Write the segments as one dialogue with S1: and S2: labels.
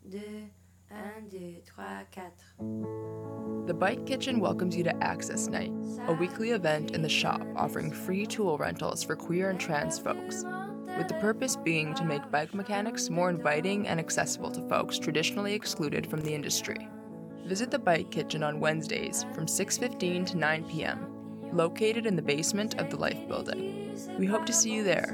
S1: 2, 1, 2, 3, 4.
S2: The Bike Kitchen welcomes you to Access Night, a weekly event in the shop offering free tool rentals for queer and trans folks, with the purpose being to make bike mechanics more inviting and accessible to folks traditionally excluded from the industry. Visit the Bike Kitchen on Wednesdays from 6:15 to 9 p.m., located in the basement of the Life Building. We hope to see you there.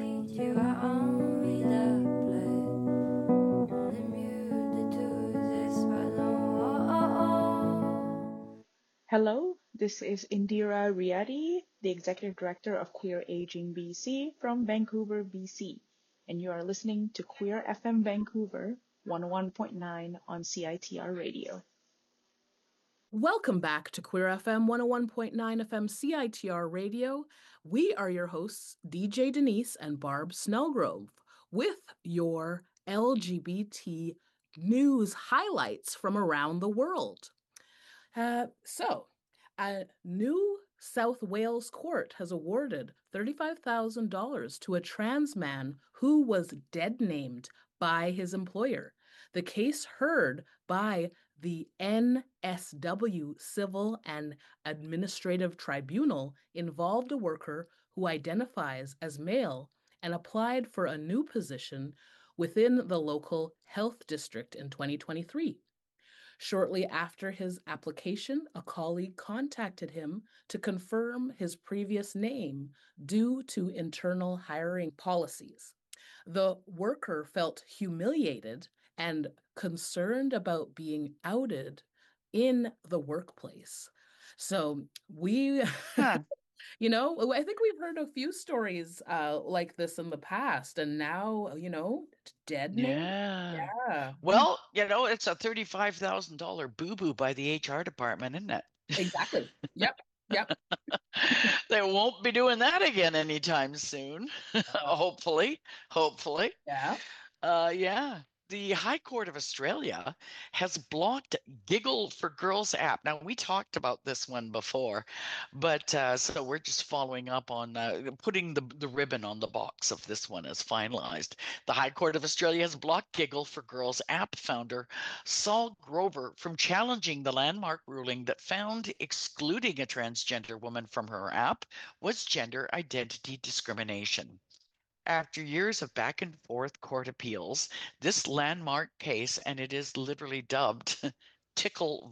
S3: Hello, this is Indira Riadi, the Executive Director of Queer Aging BC from Vancouver, BC, and you are listening to Queer FM Vancouver 101.9 on CITR Radio.
S4: Welcome back to Queer FM 101.9 FM CITR Radio. We are your hosts, DJ Denise and Barb Snellgrove, with your LGBT news highlights from around the world. A New South Wales court has awarded $35,000 to a trans man who was dead-named by his employer. The case heard by the NSW Civil and Administrative Tribunal involved a worker who identifies as male and applied for a new position within the local health district in 2023. Shortly after his application, a colleague contacted him to confirm his previous name due to internal hiring policies. The worker felt humiliated and concerned about being outed in the workplace. So we I think we've heard a few stories like this in the past, and now, dead name.
S5: Yeah.
S4: Yeah.
S5: Well, it's a $35,000 boo-boo by the HR department, isn't it?
S4: Exactly. Yep.
S5: They won't be doing that again anytime soon. Hopefully.
S4: Yeah.
S5: Yeah. The High Court of Australia has blocked Giggle for Girls app. Now, we talked about this one before, but so we're just following up on putting the ribbon on the box of this one as finalized. The High Court of Australia has blocked Giggle for Girls app founder Saul Grover from challenging the landmark ruling that found excluding a transgender woman from her app was gender identity discrimination. After years of back and forth court appeals, this landmark case, and it is literally dubbed Tickle